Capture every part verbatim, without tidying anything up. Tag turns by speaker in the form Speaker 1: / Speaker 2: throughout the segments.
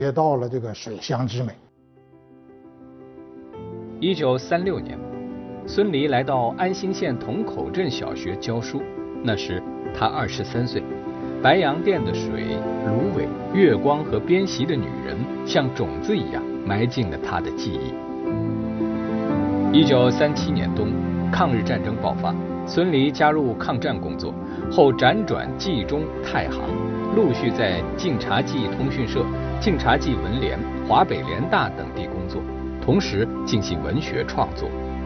Speaker 1: 学到了这个水乡之美。
Speaker 2: 一九三六年，孙犁来到安兴县同口镇小学教书，那时他二十三岁。白洋淀的水、芦苇、月光和编席的女人，像种子一样埋进了他的记忆。一九三七年冬，抗日战争爆发，孙犁加入抗战工作，后辗转冀中、太行，陆续在晋察冀通讯社、晋察冀文联、华北联大等地工作，同时进行文学创作。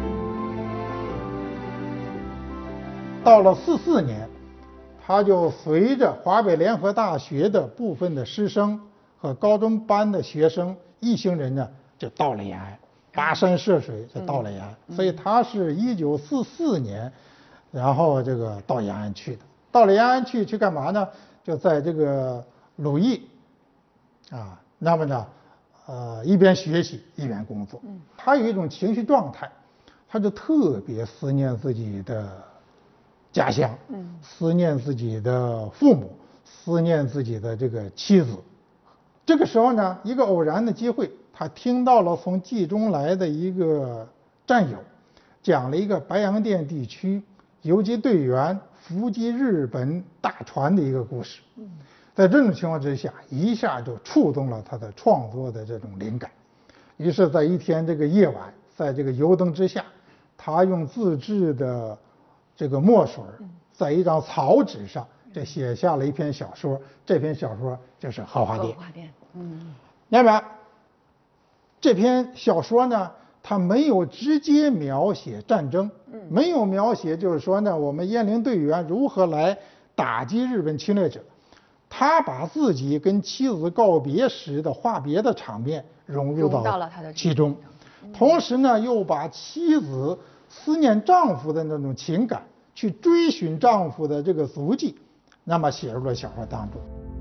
Speaker 1: 到了四四年，他就随着华北联合大学的部分的师生和高中班的学生一行人呢，就到了延安，跋山涉水就到了延安。所以他是一九四四年，然后这个到延安去的。到了延安去去干嘛呢？就在这个鲁艺啊，那么呢，呃，一边学习一边工作。他有一种情绪状态，他就特别思念自己的家乡，嗯，思念自己的父母，思念自己的这个妻子。这个时候呢，一个偶然的机会，他听到了从冀中来的一个战友讲了一个白洋淀地区游击队员伏击日本大船的一个故事。在这种情况之下，一下就触动了他的创作的这种灵感。于是，在一天这个夜晚，在这个油灯之下，他用自制的这个墨水在一张草纸上，这写下了一篇小说。这篇小说就是《荷花淀》。荷花淀，嗯。那么这篇小说呢，它没有直接描写战争，没有描写就是说呢，我们鄢陵队员如何来打击日本侵略者。他把自己跟妻子告别时的话别的场面融入到其中，同时呢，又把妻子思念丈夫的那种情感，去追寻丈夫的这个足迹，那么写入了小说当中。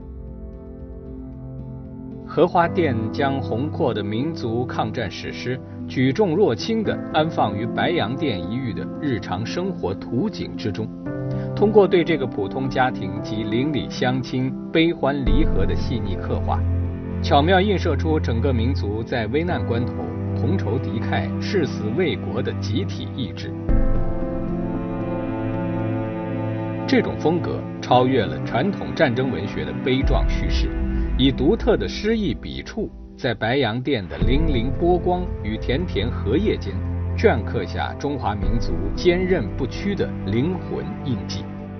Speaker 2: 荷花淀将宏阔的民族抗战史诗举重若轻地安放于白洋淀一隅的日常生活图景之中，通过对这个普通家庭及邻里乡亲悲欢离合的细腻刻画，巧妙映射出整个民族在危难关头同仇敌忾、誓死为国的集体意志。这种风格超越了传统战争文学的悲壮叙事，以独特的诗意笔触，在白洋淀的粼粼波光与田田荷叶间，镌刻下中华民族坚韧不屈的灵魂印记。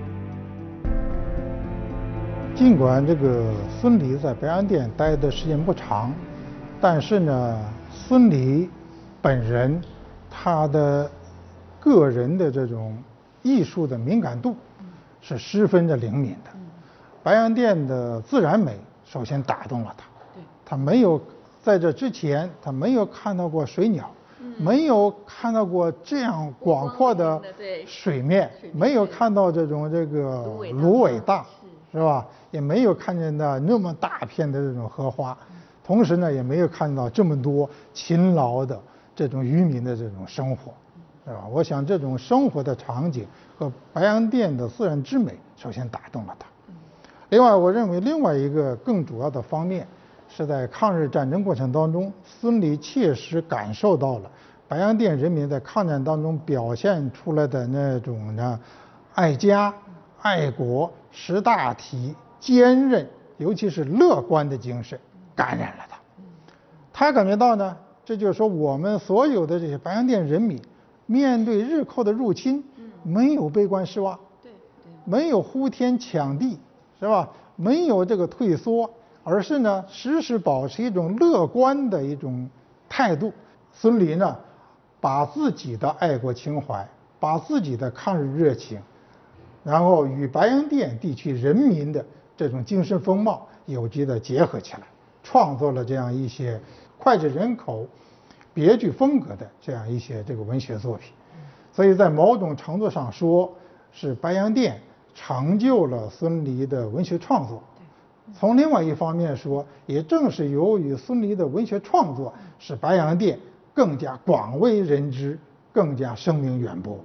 Speaker 1: 尽管这个孙犁在白洋淀待的时间不长，但是呢，孙犁本人他的个人的这种艺术的敏感度是十分的灵敏的。白洋淀的自然美首先打动了他，他没有在这之前他没有看到过水鸟，没有看到过这样广阔的水面，没有看到这种这个芦苇荡，是吧？也没有看见到那么大片的这种荷花，同时呢，也没有看到这么多勤劳的这种渔民的这种生活，是吧？我想这种生活的场景和白洋淀的自然之美，首先打动了他。另外，我认为另外一个更主要的方面，是在抗日战争过程当中，孙犁切实感受到了白洋淀人民在抗战当中表现出来的那种呢爱家、爱国、识大体、坚韧，尤其是乐观的精神，感染了他。他感觉到呢，这就是说我们所有的这些白洋淀人民，面对日寇的入侵，没有悲观失望，没有呼天抢地，是吧？没有这个退缩，而是呢，时时保持一种乐观的一种态度。孙犁呢，把自己的爱国情怀，把自己的抗日热情，然后与白洋淀地区人民的这种精神风貌有机的结合起来，创作了这样一些脍炙人口、别具风格的这样一些这个文学作品。所以在某种程度上说，是白洋淀成就了孙犁的文学创作。从另外一方面说，也正是由于孙犁的文学创作，使白洋淀更加广为人知，更加声名远播。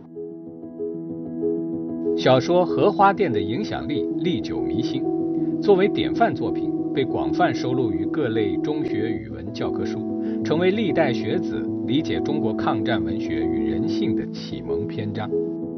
Speaker 2: 小说《荷花淀》的影响力历久弥新，作为典范作品， 被广泛收录于各类中学语文教科书，成为历代学子理解中国抗战文学与人性的启蒙篇章。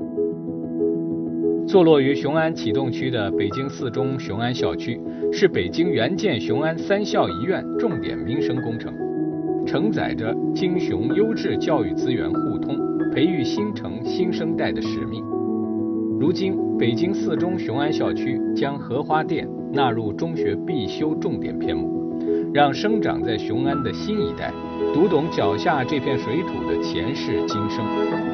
Speaker 2: 坐落于雄安启动区的北京四中雄安校区，是北京援建雄安三校医院重点民生工程，承载着京雄优质教育资源互通、培育新城新生代的使命。如今，北京四中雄安校区将荷花店纳入中学必修重点篇目，让生长在雄安的新一代读懂脚下这片水土的前世今生。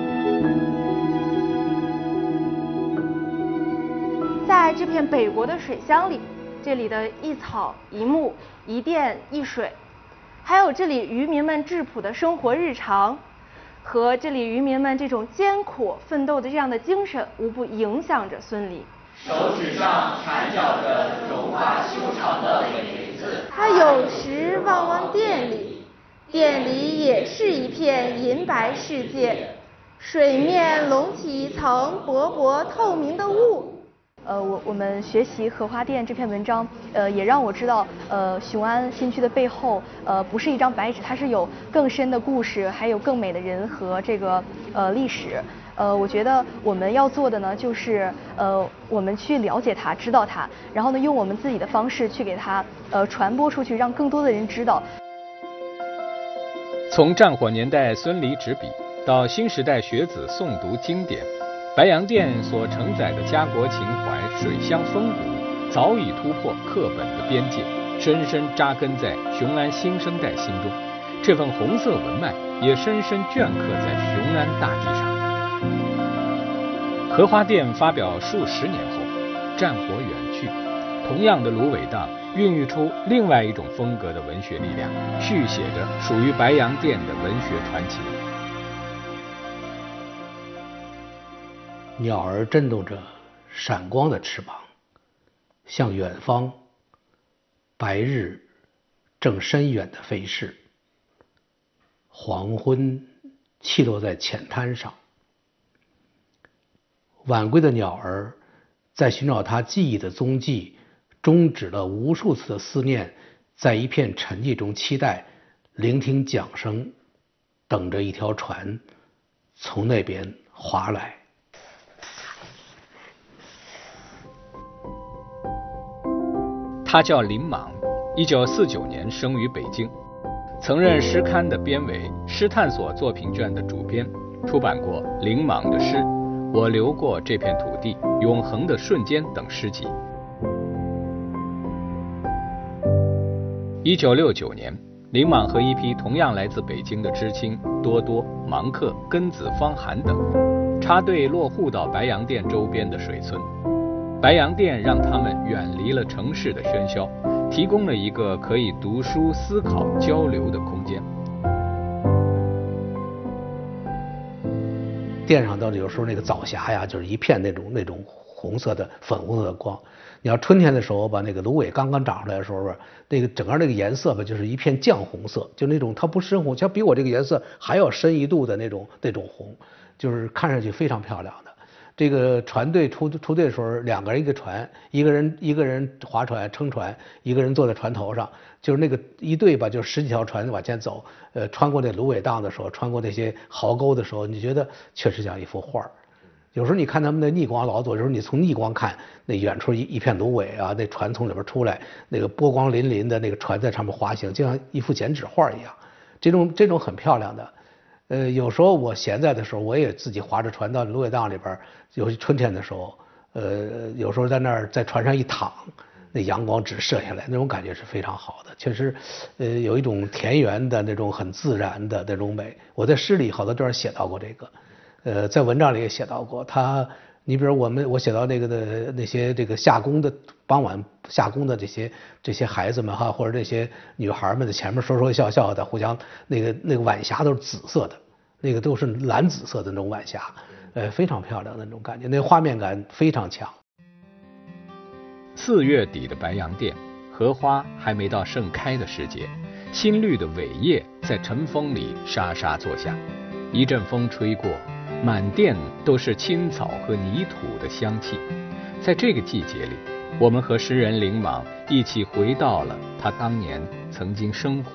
Speaker 3: 在这片北国的水乡里，这里的一草一木、一电一水，还有这里渔民们质朴的生活日常，和这里渔民们这种艰苦奋斗的这样的精神，无不影响着孙犁。
Speaker 4: 手指上缠绕着融化修长的苇子，
Speaker 3: 他有时望望店里，店里也是一片银白世界，水面隆起一层薄薄透明的雾。呃，我我们学习荷花店这篇文章，呃，也让我知道，呃，雄安新区的背后，呃，不是一张白纸，它是有更深的故事，还有更美的人和这个呃历史。呃，我觉得我们要做的呢，就是呃，我们去了解它，知道它，然后呢，用我们自己的方式去给它呃传播出去，让更多的人知道。
Speaker 2: 从战火年代孙犁执笔，到新时代学子诵读经典，白洋淀所承载的家国情怀、水乡风骨，早已突破课本的边界，深深扎根在雄安新生代心中。这份红色文脉也深深镌刻在雄安大地上。荷花店发表数十年后，战火远去，同样的芦苇荡孕育出另外一种风格的文学力量，续写着属于白洋淀的文学传奇。
Speaker 5: 鸟儿振动着闪光的翅膀，向远方，白日正深远的飞逝，黄昏栖落在浅滩上。晚归的鸟儿在寻找它记忆的踪迹，终止了无数次的思念，在一片沉寂中期待，聆听桨声，等着一条船从那边划来。
Speaker 2: 他叫林莽，一九四九年生于北京，曾任诗刊的编委、诗探索作品卷的主编，出版过林莽的诗《我流过这片土地》《永恒的瞬间》等诗集。一九六九年，林莽和一批同样来自北京的知青多多、芒克、根子、方涵等，插队落户到白洋淀周边的水村。白洋淀让他们远离了城市的喧嚣，提供了一个可以读书、思考、交流的空间。
Speaker 5: 店上到有时候那个早霞呀，就是一片那种那种红色的、粉红色的光。你要春天的时候吧，那个芦苇刚刚长出来的时候吧，那个整个那个颜色吧，就是一片绛红色，就那种它不深红，像比我这个颜色还要深一度的那种那种红，就是看上去非常漂亮的。这个船队出出队的时候，两个人一个船，一个人一个人划船撑船，一个人坐在船头上，就是那个一队吧，就十几条船往前走，呃，穿过那芦苇荡的时候，穿过那些壕沟的时候，你觉得确实像一幅画。有时候你看他们的逆光劳作，有时候你从逆光看，那远处一一片芦苇啊，那船从里边出来，那个波光粼粼的那个船在上面滑行，就像一幅剪纸画一样。这种这种很漂亮的。呃，有时候我闲在的时候，我也自己划着船到芦苇荡里边，尤其春天的时候，呃，有时候在那儿在船上一躺，那阳光直射下来，那种感觉是非常好的。确实，呃，有一种田园的那种很自然的那种美。我在诗里好多地方写到过这个，呃，在文章里也写到过。他，你比如我们我写到那个的那些这个下工的傍晚下工的这些这些孩子们哈，或者这些女孩们在前面说说笑笑的，互相那个那个晚霞都是紫色的，那个都是蓝紫色的那种晚霞，呃，非常漂亮的那种感觉，那画面感非常强。
Speaker 2: 四月底的白洋淀，荷花还没到盛开的时节，新绿的苇叶在晨风里沙沙作响，一阵风吹过，满店都是青草和泥土的香气。在这个季节里， 我们和诗人林莽一起回到了他当年曾经生活